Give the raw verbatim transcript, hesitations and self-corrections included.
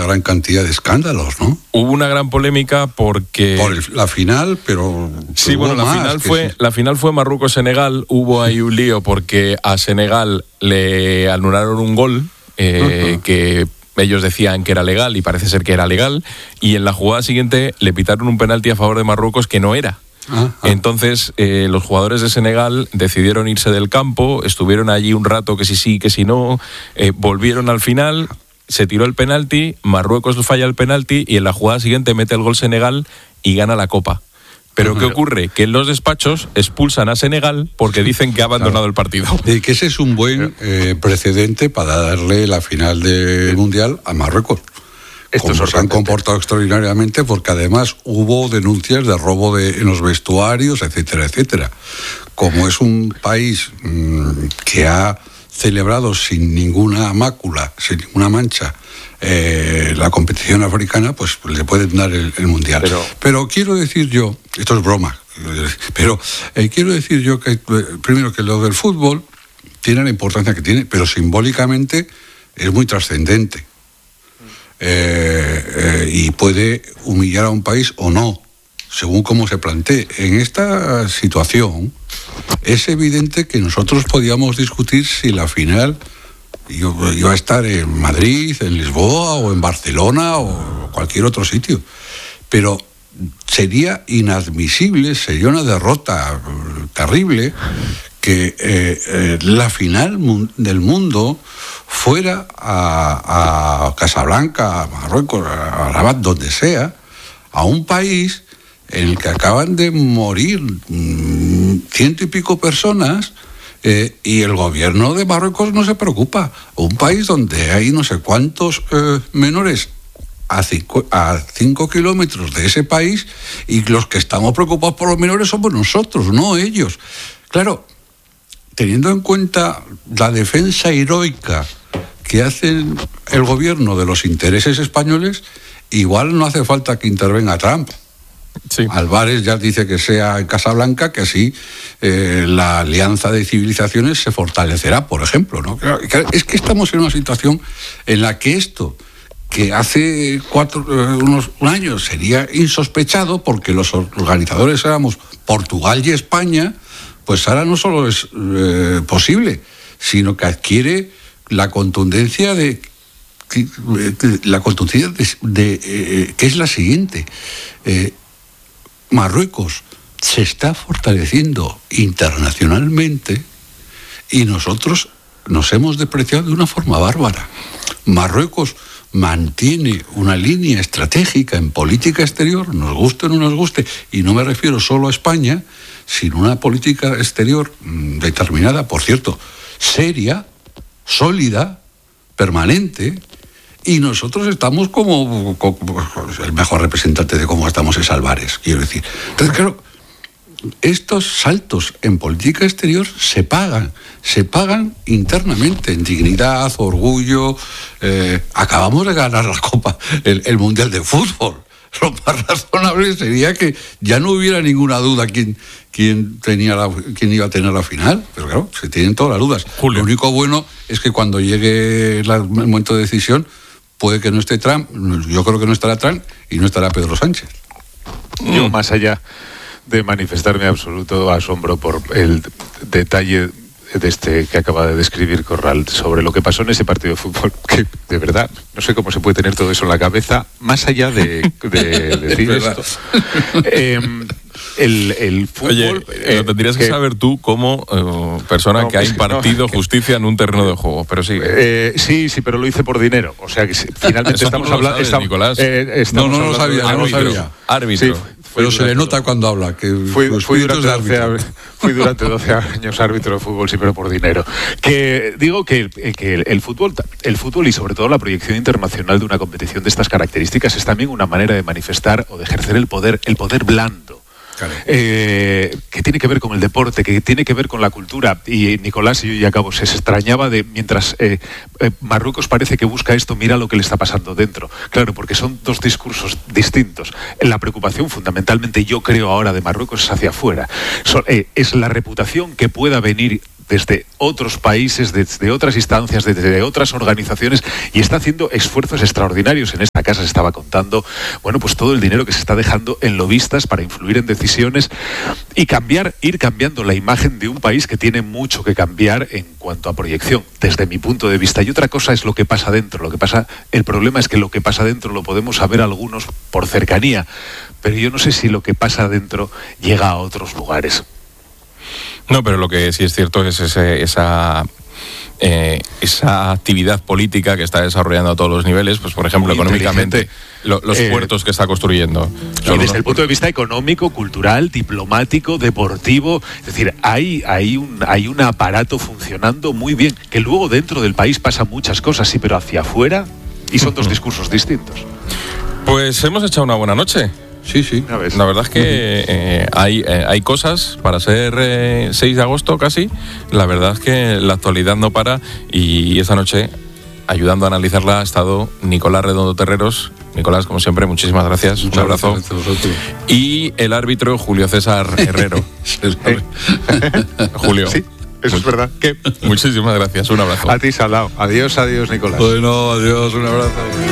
una gran cantidad de escándalos, ¿no? Hubo una gran polémica porque... Por el, la final, pero... Sí, bueno, la final, fue, sí. la final fue Marruecos-Senegal. Hubo ahí un lío porque a Senegal le anularon un gol eh, uh-huh. que ellos decían que era legal y parece ser que era legal. Y en la jugada siguiente le pitaron un penalti a favor de Marruecos que no era. Ah, ah. Entonces eh, los jugadores de Senegal decidieron irse del campo, estuvieron allí un rato que si sí, que si no, eh, volvieron al final, se tiró el penalti, Marruecos falla el penalti y en la jugada siguiente mete el gol Senegal y gana la Copa. Pero ¿qué ocurre? Que en los despachos expulsan a Senegal porque dicen que ha abandonado claro. el partido. Y que ese es un buen eh, precedente para darle la final del Mundial a Marruecos. Esto como se han comportado extraordinariamente, porque además hubo denuncias de robo de, en los vestuarios, etcétera, etcétera. Como es un país mmm, que ha celebrado sin ninguna mácula, sin ninguna mancha, eh, la competición africana, pues le pueden dar el, el Mundial. Pero, pero quiero decir yo, esto es broma, pero eh, quiero decir yo que, primero, que lo del fútbol tiene la importancia que tiene, pero simbólicamente es muy trascendente. Eh, eh, y puede humillar a un país o no, según cómo se plantee. En esta situación es evidente que nosotros podíamos discutir si la final iba a estar en Madrid, en Lisboa o en Barcelona o cualquier otro sitio, pero sería inadmisible, sería una derrota terrible que eh, eh, la final mun- del mundo fuera a, a Casablanca, a Marruecos, a Rabat, donde sea, a un país en el que acaban de morir mmm, ciento y pico personas eh, y el gobierno de Marruecos no se preocupa. Un país donde hay no sé cuántos eh, menores a cinco, a cinco kilómetros de ese país, y los que estamos preocupados por los menores somos nosotros, no ellos. Claro, teniendo en cuenta la defensa heroica que hace el gobierno de los intereses españoles, igual no hace falta que intervenga Trump. Sí. Álvarez ya dice que sea en Casablanca, que así eh, la alianza de civilizaciones se fortalecerá, por ejemplo, ¿no? Es que estamos en una situación en la que esto, que hace cuatro, eh, unos un año sería insospechado, porque los organizadores éramos Portugal y España, pues ahora no solo es eh, posible, sino que adquiere la contundencia de, de la contundencia de, de eh, que es la siguiente. Eh, Marruecos se está fortaleciendo internacionalmente y nosotros nos hemos depreciado de una forma bárbara. Marruecos mantiene una línea estratégica en política exterior, nos guste o no nos guste, y no me refiero solo a España, sino una política exterior mmm, determinada, por cierto, seria, sólida, permanente, y nosotros estamos como, como el mejor representante de cómo estamos es Álvarez, quiero decir. Entonces, claro, estos saltos en política exterior se pagan, se pagan internamente, en dignidad, orgullo. Eh, acabamos de ganar la Copa, el, el Mundial de Fútbol. Lo más razonable sería que ya no hubiera ninguna duda quién, quién, tenía la, quién iba a tener la final, pero claro, se tienen todas las dudas. Julio. Lo único bueno es que cuando llegue la, el momento de decisión, puede que no esté Trump, yo creo que no estará Trump y no estará Pedro Sánchez. Yo, más allá de manifestar mi absoluto asombro por el detalle de este que acaba de describir Corral sobre lo que pasó en ese partido de fútbol, que de verdad no sé cómo se puede tener todo eso en la cabeza, más allá de, de, de decir esto. Eh, el, el fútbol... Oye, eh, lo tendrías que, que saber tú como eh, persona no, que ha impartido no, justicia en un terreno de juego, pero sí. Eh, sí, sí, pero lo hice por dinero. O sea que si, finalmente estamos no hablando... Estamos, Nicolás. Eh, estamos no, no lo sabía, no lo sabía. Árbitro. Sí, pero se le nota cuando habla que fui, fui, durante doce, fui durante doce años árbitro de fútbol, sí, pero por dinero. Que digo que, que el, el fútbol el fútbol y sobre todo la proyección internacional de una competición de estas características es también una manera de manifestar o de ejercer el poder, el poder blando. Eh, que tiene que ver con el deporte, que tiene que ver con la cultura. Y Nicolás, y yo ya acabo, se extrañaba de mientras eh, eh, Marruecos parece que busca esto, mira lo que le está pasando dentro. Claro, porque son dos discursos distintos. La preocupación fundamentalmente, yo creo ahora, de Marruecos es hacia afuera. So, eh, es la reputación que pueda venir desde otros países, desde otras instancias, desde otras organizaciones, y está haciendo esfuerzos extraordinarios. En esta casa se estaba contando, bueno, pues todo el dinero que se está dejando en lobistas para influir en decisiones y cambiar, ir cambiando la imagen de un país que tiene mucho que cambiar en cuanto a proyección, desde mi punto de vista. Y otra cosa es lo que pasa dentro. Lo que pasa, el problema es que lo que pasa dentro lo podemos saber algunos por cercanía, pero yo no sé si lo que pasa dentro llega a otros lugares. No, pero lo que sí es cierto es ese, esa... Eh, esa actividad política que está desarrollando a todos los niveles, pues por ejemplo, muy económicamente, lo, los eh, puertos que está construyendo. Y desde el punto de vista económico, cultural, diplomático, deportivo, es decir, hay, hay, un, hay un aparato funcionando muy bien, que luego dentro del país pasan muchas cosas, sí, pero hacia afuera, y son dos discursos distintos. Pues hemos echado una buena noche. Sí, sí. La verdad es que eh, hay, eh, hay cosas para ser eh, seis de agosto casi. La verdad es que la actualidad no para y esta noche, ayudando a analizarla, ha estado Nicolás Redondo Terreros. Nicolás, como siempre, muchísimas gracias. Muchas Un abrazo. Gracias y el árbitro Julio César Herrero. Julio. Sí. Eso es verdad. ¿Qué? Muchísimas gracias. Un abrazo. A ti, Salao. Adiós, adiós, Nicolás. Bueno, adiós. Un abrazo.